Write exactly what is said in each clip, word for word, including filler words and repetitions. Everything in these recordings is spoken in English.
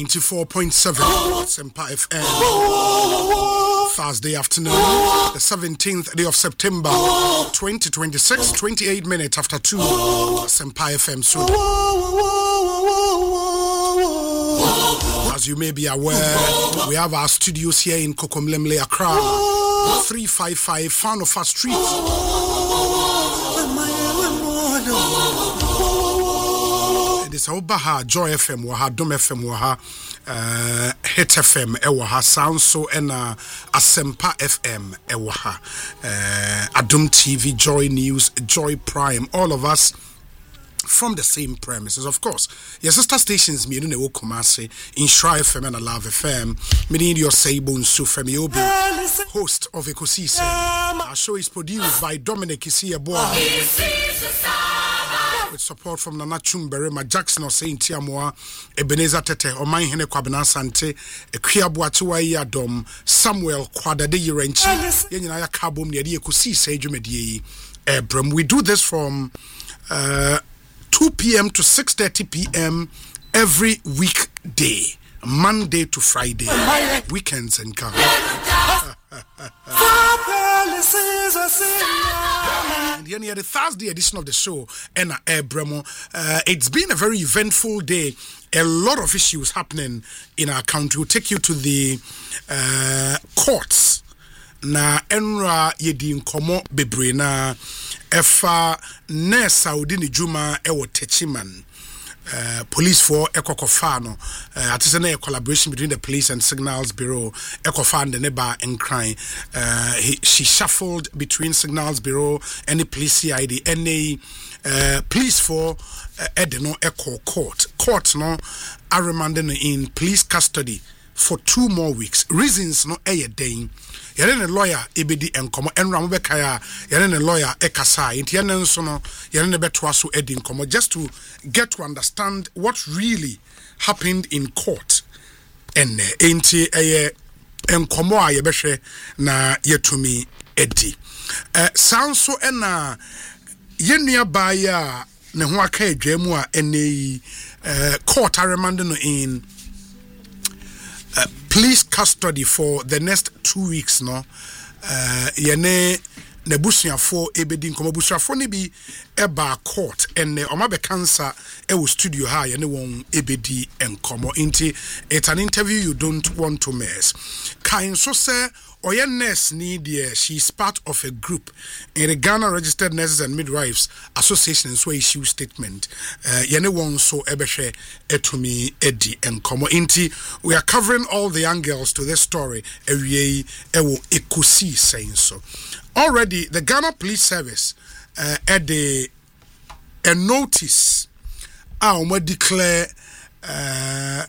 ninety-four point seven Sempa F M. Thursday afternoon, the seventeenth day of September, twenty twenty-six, twenty-eight minutes after two. Sempa F M. So, as you may be aware, we have our studios here in Kokomlemle, Accra, three fifty-five Fanofa Street. It is Obaha, Joy F M, Waha, Dom F M, Waha, uh, Hit F M, Ewaha, Sound So, and uh, Asempa F M, Ewaha, uh, Adum T V, Joy News, Joy Prime, all of us from the same premises, of course. Your sister stations, me, you know, Kumasi, Inshra F M and Love F M, meaning your Sable and Sufemi Obi, host of Ekosise. Our show is produced by Dominic Isiaboa, with support from Nana Chumberema, Jackson or Saint Tiamoa, Ebenezer Tete, Oman Hene Kwabena Sante, Ekwiabuatua Yadom, Samuel Kwadade Yirenchi, Yenaya Kabum, Yadi Ekosise, Jumedi, Ebram. We do this from uh, two p.m. to six thirty p.m. every weekday, Monday to Friday, weekends and come. And then the Thursday edition of the show, Enna Ebremo. Uh, it's been a very eventful day. A lot of issues happening in our country. We'll take you to the uh, courts. Na enra yedi nkomo bebre na efa ne Saudi ni juma ewo Techiman. Uh, police for Ekokofano. Uh, it is a collaboration between the police and Signals Bureau. Ekofan the neba and crime. Uh, he, she shuffled between Signals Bureau and the police C I D and the uh, police for uh, Edeno Echo Court. Court no are remanded in police custody for two more weeks. Reasons no a day. Yere lawyer ebedi enkomo enra mobekaya yere lawyer ekasa inti yene nso no yere betwa so edi enkomo just to get to understand what really happened in court and inti eye enkomo a yebehwe na yetumi edi eh sound so na yenua baya ne ho aka adwamu a ene eh court remanded no in Uh, police custody for the next two weeks, no. Uh, yene nebusuafo ebedi nkomo busuafo ne bi eba court and ne omabe cancer e wo studio ha yene won ebedi enkomo inti. It's an interview you don't want to miss. Kain so say Oya nurse need there. She's part of a group in the Ghana Registered Nurses and Midwives Association. So issue statement. Yene won so ebeshe etumi edi enkomo inti. We are covering all the angles to this story. Ewe ewo ekosi saying so. Already the Ghana Police Service uh, had a, a notice. Ah, we declare uh,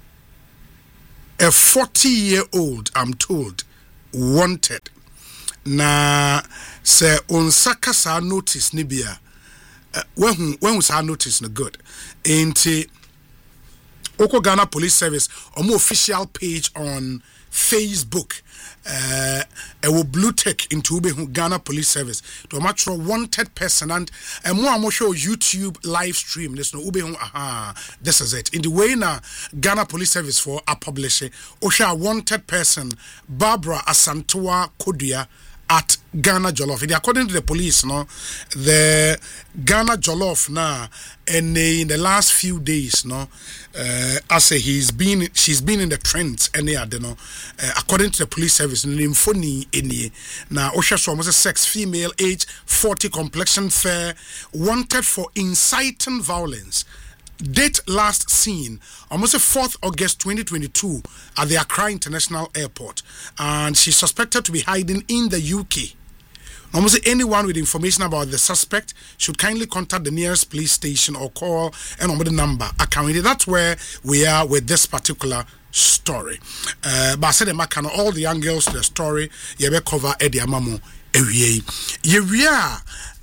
a forty-year-old. I'm told. Wanted na say unsaka sa notice ni bia uh, when when was our notice no good enti Oko Ghana Police Service omo official page on Facebook uh a blue tick into ube Ghana Police Service to a much wanted person and and more I'm show YouTube live stream this no ube aha this is it in the way na Ghana Police Service for a publisher osha wanted person Barbara Asantua Kodia at Ghana Jollof. According to the police, no, the Ghana Jollof now, and in the last few days, no, uh, I say he's been, she's been in the trends, and they are, you know, uh, according to the police service, nymphony any now, Osha so almost a sex, female, age forty, complexion fair, wanted for inciting violence. Date last seen almost the fourth of August twenty twenty-two at the Accra International Airport, and she's suspected to be hiding in the U K. Almost anyone with information about the suspect should kindly contact the nearest police station or call and on the number. That's where we are with this particular story. Uh, but I said all the angles to the story, you will cover Eddie Amamo. Ye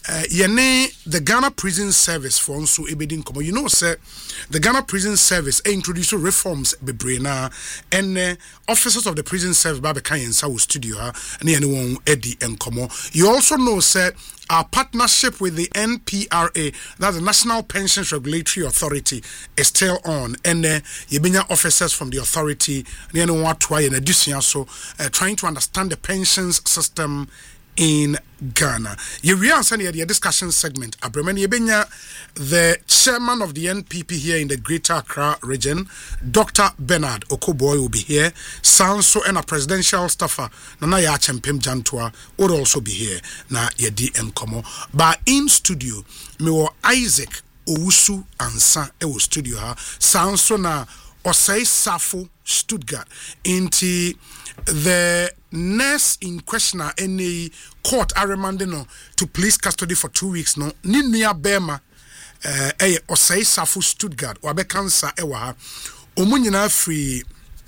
uh, yene the Ghana Prison Service for nso ebedin komo. You know say the Ghana Prison Service eh, introduced reforms bebre na and uh, officers of the prison service ba be kan yensa wo studio ha na yene won edi enkomo. You also know say our partnership with the N P R A, that's the National Pensions Regulatory Authority, is still on. And uh, yebenya officers from the authority, in addition, so uh, trying to understand the pensions system in Ghana. You answer the discussion segment. Abremen Yebenya, the chairman of the N P P here in the Greater Accra region, Doctor Bernard Okoboy will be here. Sanso and a presidential staffer, Nana Yachempim Jantua, would also be here. Na Yedi Nkomo. But in studio, me wo Isaac Owusu Ansa Ewo studio ha. Sanso na Osei Safo Stuttgart. Inti the nurse in question any court are remanded no to police custody for two weeks no Ninia Bema eh uh, Osei Safo Stuttgart or cancer ewa ha omunyina free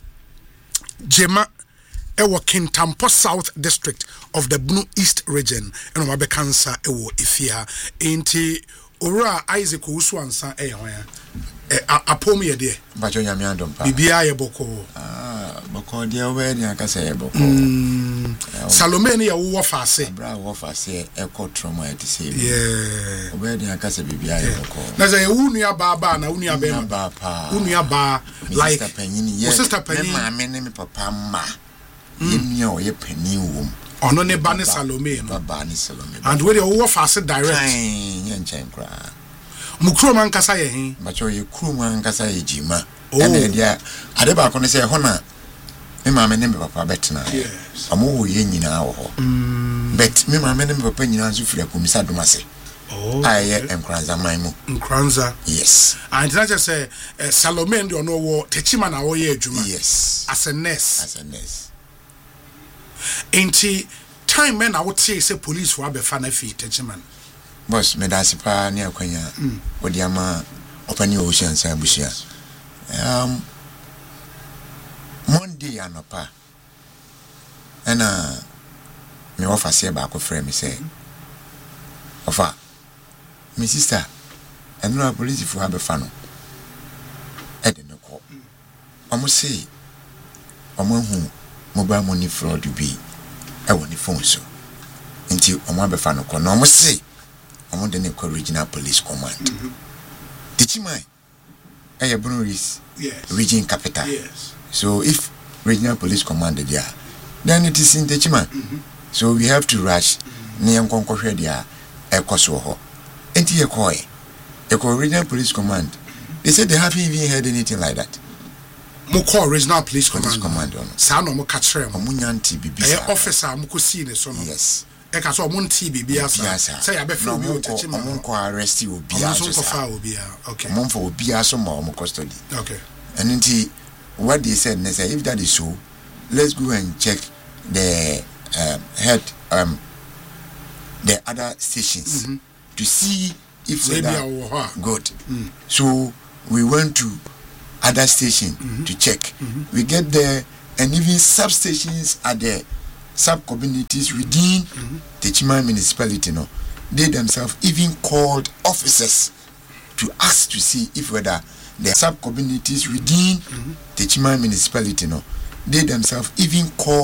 Jema ewo Kintampo South District of the Bunu East region and omabe cancer ewo ifia inti ora Isaac Owusu Ansa eh hoya apom ye de bacho nyame adom pa bibia ye boko ah boko de we ni akasa ye boko Salome ne ye wo faase bra wo faase e ko trauma e se yeah we ni akasa bibia ye boko na ze unu ya baba na unu ya bema ba pa unu ya ba like sister panyin ye sister panyin ma me ne me papa ma ye mi o ye panyin wo ono ne ba ne Salome no ba ni Salome and we dey wo faase direct ye nchen kra mukro man kasa ye hin bacho ye kru man kasa ye jima ene dia ade ba ko ne se ho na me ma me ne me papa betena amo wo ye nyina wo ho bet me ma me ne me papa nyina so fira komisa domase oh aye enkranza man mu enkranza yes and that just say uh, Salome ndi ono wo techima na wo ye adwuma yes as a nurse as a nurse enti time men na wo tie say police wo abefa na fi techima boss me da sipa ne akwanya odi ama opani ocean sa busia um Monday anopa ena me ofa se ba ko frɛ me say ofa my sister enura police fu abefa no e de me ko omo say omo hu mobile money fraud bi e woni phone so nti omo abefa no ko no omo say omo de ne ko regional police command mm-hmm. Tichimai eh Bunu East yes. Region capital yes. So if regional police command there then it is in Tichimai mm-hmm. So we have to rush ne yankonko hwe dia ekoso ho enti ye ko e ko regional police command mm-hmm. They said they haven't even heard anything like that mo call regional police, police command command sa no mo ka kire mo mo nyanti bibisa eh officer mo ko si ne so no yes e ka so mo nti bibia sa say ya be free obi o techi mo ko arrest obi a so fa obi a okay mo for obi a so mo mo custody okay and nti what they said they say if that is so let's go and check the um, head um the other stations mm-hmm. to see if so they are good mm. So we went to other station mm-hmm. to check mm-hmm. We get there and even substations are there sub-communities within mm-hmm. the Chima municipality, no, they themselves even called officers to ask to see if whether the sub-communities within mm-hmm. the Chima municipality, no, they themselves even called